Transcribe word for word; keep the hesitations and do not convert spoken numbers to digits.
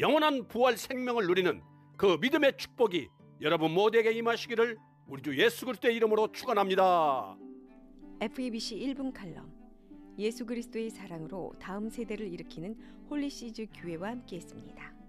영원한 부활 생명을 누리는 그 믿음의 축복이 여러분 모두에게 임하시기를 우리 주 예수 그리스도의 이름으로 축원합니다. 에프이비씨 일 분 칼럼, 예수 그리스도의 사랑으로 다음 세대를 일으키는 홀리시즈 교회와 함께했습니다.